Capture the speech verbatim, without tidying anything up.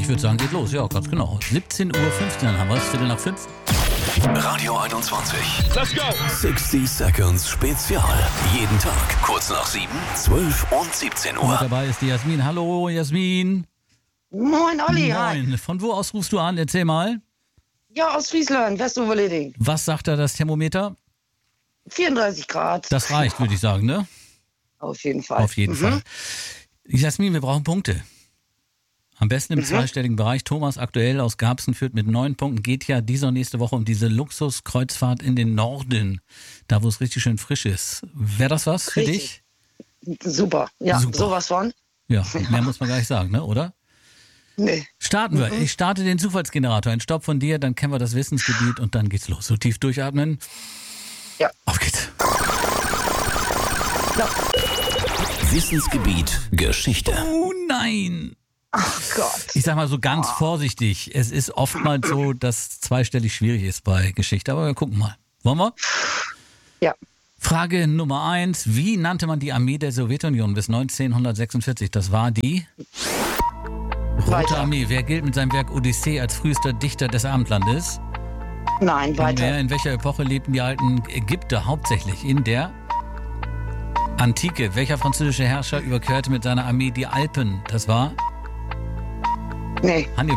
Ich würde sagen, geht los. Ja, ganz genau. siebzehn Uhr fünfzehn haben wir es, Viertel nach fünf. Radio einundzwanzig. Let's go! sechzig Seconds Spezial. Jeden Tag kurz nach sieben, zwölf und siebzehn Und mit Uhr. dabei ist die Jasmin. Hallo, Jasmin. Moin, Olli. Hi. Moin. Von wo aus rufst du an? Erzähl mal. Ja, aus Friesland, Westoverleding. Was sagt da das Thermometer? vierunddreißig Grad. Das reicht, würde ich sagen, ne? Auf jeden Fall. Auf jeden mhm. Fall. Jasmin, wir brauchen Punkte. Am besten im Mhm. zweistelligen Bereich. Thomas aktuell aus Garbsen führt mit neun Punkten. Geht ja diese und nächste Woche um diese Luxuskreuzfahrt in den Norden. Da, wo es richtig schön frisch ist. Wäre das was für Richtig. dich? Super. Ja, Super. sowas von. Ja, mehr muss man gar nicht sagen, ne? Oder? Nee. Starten wir. Ich starte den Zufallsgenerator. Ein Stopp von dir, dann kennen wir das Wissensgebiet und dann geht's los. So tief durchatmen. Ja. Auf geht's. ja. Wissensgebiet Geschichte. Oh nein. Ach Gott. Ich sag mal so ganz vorsichtig. Es ist oftmals so, dass zweistellig schwierig ist bei Geschichte. Aber wir gucken mal. Wollen wir? Ja. Frage Nummer eins. Wie nannte man die Armee der Sowjetunion bis neunzehnhundertsechsundvierzig? Das war die Rote Weiter. Armee. Wer gilt mit seinem Werk Odyssee als frühester Dichter des Abendlandes? Nein, Wer, weiter. in welcher Epoche lebten die alten Ägypter hauptsächlich? In der Antike. Welcher französische Herrscher überquerte mit seiner Armee die Alpen? Das war Nee. Hannibal.